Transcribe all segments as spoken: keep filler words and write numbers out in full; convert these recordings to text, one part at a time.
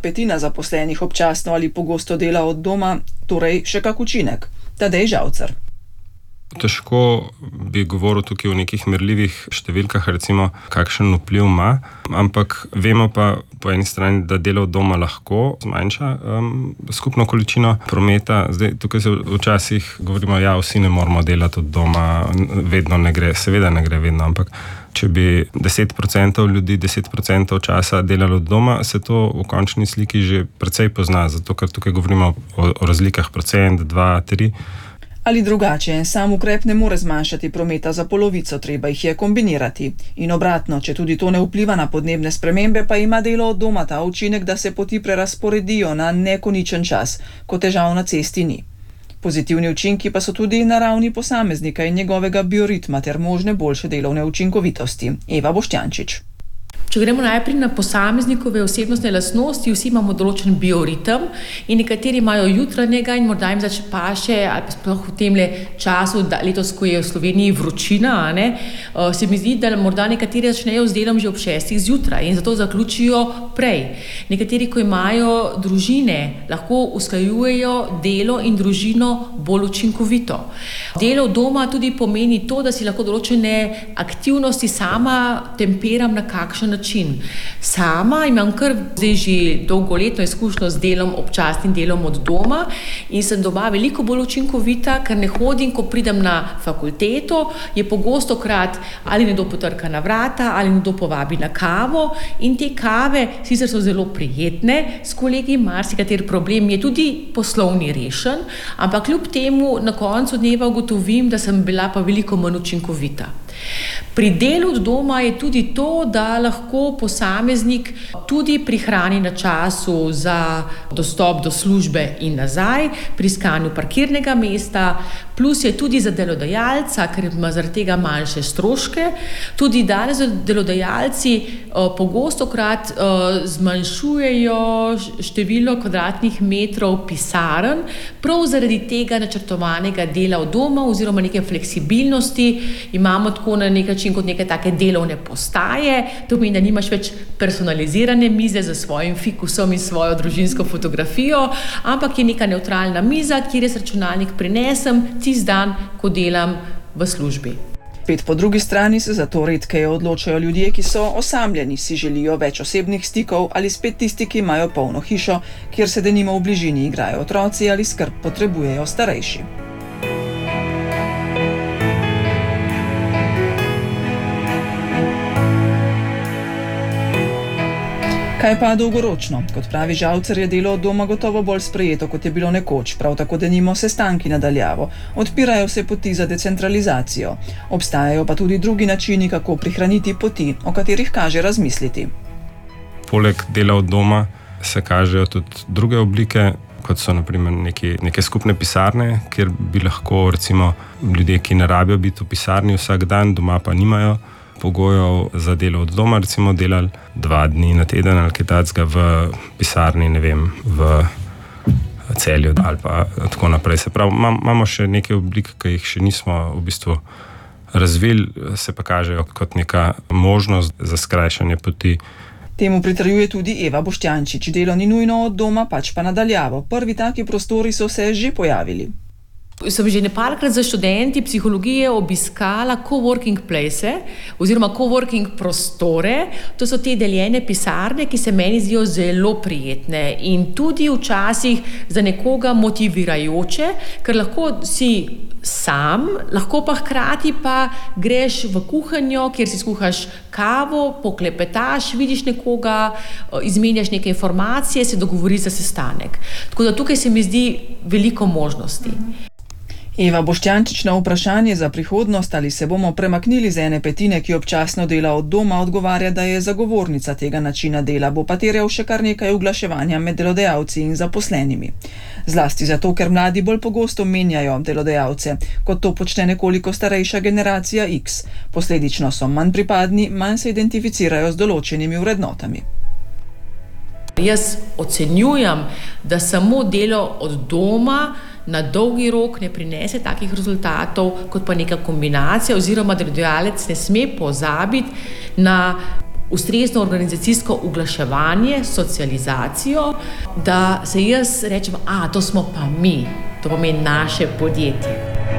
petina zaposlenih občasno ali pogosto dela od doma, torej še kak učinek. Tadej Žavcer. Težko bi govoril tukaj o nekih merljivih številkah, recimo, kakšen vpliv ima, ampak vemo pa po eni strani, da delo od doma lahko zmanjša um, skupno količino prometa. Zdaj, tukaj se včasih govorimo, ja, vsi ne moramo delati od doma, vedno ne gre, seveda ne gre vedno, ampak če bi deset procentov ljudi deset procentov časa delalo od doma, se to v končni sliki že precej pozna, zato ker tukaj govorimo o, o razlikah procent, dva, tri. Ali drugače, sam ukrep ne more zmanjšati prometa za polovico, treba jih je kombinirati. In obratno, če tudi to ne vpliva na podnebne spremembe, pa ima delo od doma ta učinek, da se poti prerasporedijo na nekoničen čas, ko težav na cesti ni. Pozitivni učinki pa so tudi na ravni posameznika in njegovega bioritma ter možne boljše delovne učinkovitosti. Eva Boštjančič. Če gremo najprej na posameznikove osebnostne lastnosti, vsi imamo določen bioritem in nekateri imajo jutranjega in morda jim zače paše, ali pa sploh v temle času, da letos, ko je v Sloveniji vročina, ne, se mi zdi, da morda nekateri začnejo z delom že ob šestih zjutraj in zato zaključijo prej. Nekateri, ko imajo družine, lahko usklajujejo delo in družino bolj učinkovito. Delo doma tudi pomeni to, da si lahko določene aktivnosti sama temperam na kakšen način. Sama imam kar zdaj že dolgoletno izkušnjo z delom, občasnim delom od doma in sem doma veliko bolj učinkovita, ker ne hodim, ko pridem na fakulteto, je pogosto krat ali nekdo potrka na vrata, ali nekdo povabi na kavo in te kave sicer so zelo prijetne, s kolegi marsikateri problem je tudi poslovni rešen, ampak kljub temu na koncu dneva ugotovim, da sem bila pa veliko manj učinkovita. Pri delu od doma je tudi to, da lahko posameznik tudi prihrani na času za dostop do službe in nazaj, pri iskanju parkirnega mesta, plus je tudi za delodajalca, ker ima zaradi tega manjše stroške. Tudi danes delodajalci pogostokrat zmanjšujejo število kvadratnih metrov pisarn, prav zaradi tega načrtovanega dela od doma oziroma neke fleksibilnosti. Imamo tako na nek način kot neke take delovne postaje, to pomeni, da nimaš več personalizirane mize za svojim fikusom in svojo družinsko fotografijo, ampak je neka nevtralna miza, kjer jaz računalnik prinesem tisti dan, ko delam v službi. Spet po drugi strani se zato redkeje odločajo ljudje, ki so osamljeni, si želijo več osebnih stikov ali spet tisti, ki imajo polno hišo, kjer se denimo v bližini igrajo otroci ali skrb potrebujejo starejši. Kaj pa dolgoročno? Kot pravi Žavcer, je delo od doma gotovo bolj sprejeto, kot je bilo nekoč, prav tako denimo sestanki nadaljavo. Odpirajo se poti za decentralizacijo. Obstajajo pa tudi drugi načini, kako prihraniti poti, o katerih kaže razmisliti. Poleg dela od doma se kažejo tudi druge oblike, kot so naprimer neke, neke skupne pisarne, kjer bi lahko recimo ljudje, ki ne rabijo biti v pisarni vsak dan, doma pa nimajo pogojev za delo od doma, recimo delali dva dni na teden ali kaj takega v pisarni, ne vem, v Celju ali pa tako naprej. Se pravi, imamo še neke oblike, ki jih še nismo v bistvu razvili, se pa kažejo kot neka možnost za skrajšanje poti. Temu pritrjuje tudi Eva Boštjančič. Delo ni nujno od doma, pač pa nadaljavo. Prvi taki prostori so se že pojavili. Sem že neparkrat za študenti psihologije obiskala coworking place oziroma coworking prostore. To so te deljene pisarne, ki se meni zdijo zelo prijetne in tudi včasih za nekoga motivirajoče, ker lahko si sam, lahko pa hkrati pa greš v kuhinjo, kjer si skuhaš kavo, poklepetaš, vidiš nekoga, izmenjaš neke informacije, se dogovoriš za sestanek. Tako da tukaj se mi zdi veliko možnosti. Eva Boštjančič na vprašanje za prihodnost, ali se bomo premaknili z ene petine, ki občasno dela od doma, odgovarja, da je zagovornica tega načina dela, bo pa terjal še kar nekaj uglaševanja med delodajalci in zaposlenimi. Zlasti zato, ker mladi bolj pogosto menjajo delodajalce, kot to počne nekoliko starejša generacija X. Posledično so manj pripadni, manj se identificirajo z določenimi vrednotami. Jaz ocenjujem, da samo delo od doma na dolgi rok ne prinese takih rezultatov, kot pa neka kombinacija oziroma delodajalec ne sme pozabiti na ustrezno organizacijsko uglaševanje, socializacijo, da se jaz rečem, a to smo pa mi, to pomeni naše podjetje.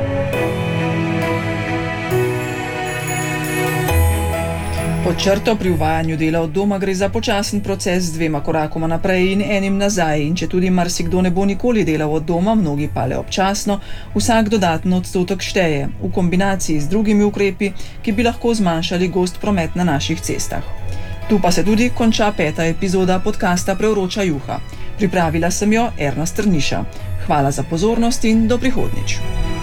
Pod črto pri uvajanju dela od doma gre za počasen proces z dvema korakoma naprej in enim nazaj, in če tudi marsikdo ne bo nikoli delal od doma, mnogi pa le občasno, vsak dodaten odstotek šteje, v kombinaciji z drugimi ukrepi, ki bi lahko zmanjšali gost promet na naših cestah. Tu pa se tudi konča peta epizoda podcasta Prevroča juha. Pripravila sem jo Erna Strniša. Hvala za pozornost in do prihodnjič.